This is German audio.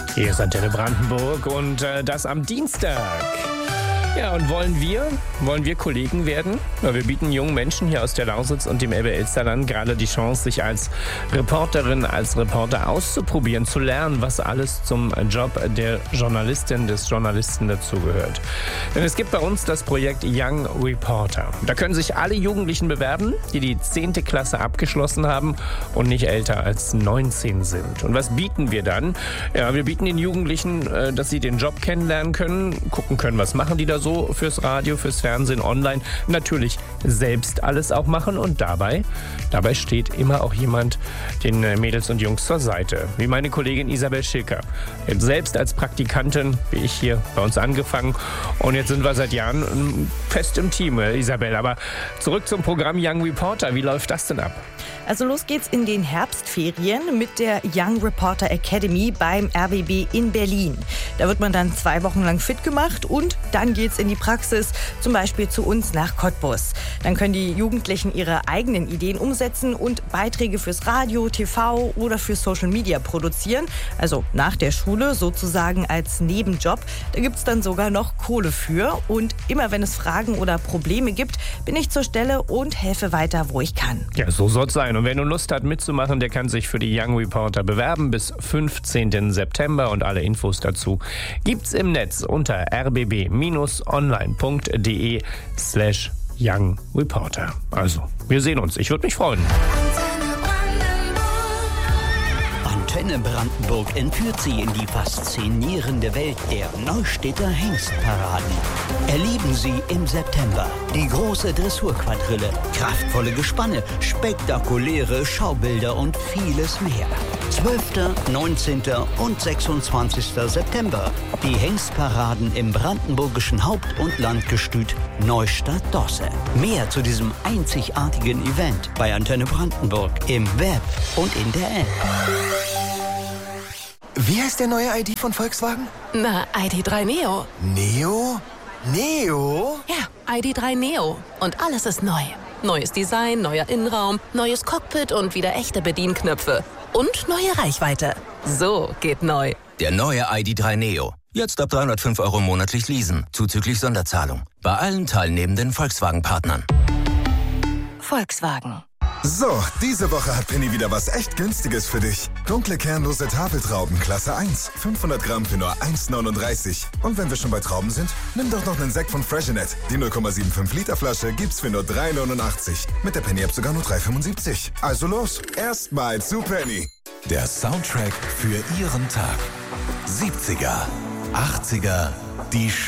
Hier ist Antenne Brandenburg und das am Dienstag. Ja, und wollen wir Kollegen werden? Ja, wir bieten jungen Menschen hier aus der Lausitz und dem Elbe-Elster-Land gerade die Chance, sich als Reporterin, als Reporter auszuprobieren, zu lernen, was alles zum Job der Journalistin, des Journalisten dazugehört. Denn es gibt bei uns das Projekt Young Reporter. Da können sich alle Jugendlichen bewerben, die die 10. Klasse abgeschlossen haben und nicht älter als 19 sind. Und was bieten wir dann? Ja, wir bieten den Jugendlichen, dass sie den Job kennenlernen können, gucken können, was machen die da so fürs Radio, fürs Fernsehen, online. Natürlich selbst alles auch machen und dabei steht immer auch jemand den Mädels und Jungs zur Seite. Wie meine Kollegin Isabel Schilker. Selbst als Praktikantin, wie ich hier bei uns angefangen und jetzt sind wir seit Jahren fest im Team, Isabel. Aber zurück zum Programm Young Reporter. Wie läuft das denn ab? Also los geht's in den Herbstferien mit der Young Reporter Academy beim RBB in Berlin. Da wird man dann 2 Wochen lang fit gemacht und dann geht's in die Praxis, zum Beispiel zu uns nach Cottbus. Dann können die Jugendlichen ihre eigenen Ideen umsetzen und Beiträge fürs Radio, TV oder für Social Media produzieren. Also nach der Schule sozusagen als Nebenjob. Da gibt's dann sogar noch Kohle für. Und immer wenn es Fragen oder Probleme gibt, bin ich zur Stelle und helfe weiter, wo ich kann. Ja, so soll's sein. Und wer nun Lust hat mitzumachen, der kann sich für die Young Reporter bewerben bis 15. September. Und alle Infos dazu gibt's im Netz unter rbb-online.de/Young Reporter. Also, wir sehen uns. Ich würde mich freuen. Antenne Brandenburg entführt Sie in die faszinierende Welt der Neustädter Hengstparaden. Erleben Sie im September die große Dressurquadrille, kraftvolle Gespanne, spektakuläre Schaubilder und vieles mehr. 12., 19. und 26. September. Die Hengstparaden im brandenburgischen Haupt- und Landgestüt Neustadt-Dosse. Mehr zu diesem einzigartigen Event bei Antenne Brandenburg im Web und in der App. Wie heißt der neue ID von Volkswagen? Na, ID.3 Neo. Neo? Neo? Ja, ID.3 Neo. Und alles ist neu. Neues Design, neuer Innenraum, neues Cockpit und wieder echte Bedienknöpfe. Und neue Reichweite. So geht neu. Der neue ID.3 Neo. Jetzt ab 305 € monatlich leasen, zuzüglich Sonderzahlung. Bei allen teilnehmenden Volkswagen-Partnern. Volkswagen. So, diese Woche hat Penny wieder was echt Günstiges für dich. Dunkle kernlose Tafeltrauben, Klasse 1. 500 Gramm für nur 1,39. Und wenn wir schon bei Trauben sind, nimm doch noch einen Sekt von Freshenet. Die 0,75 Liter Flasche gibt's für nur 3,89. Mit der Penny-App sogar nur 3,75. Also los, erstmal zu Penny. Der Soundtrack für Ihren Tag. 70er, 80er, die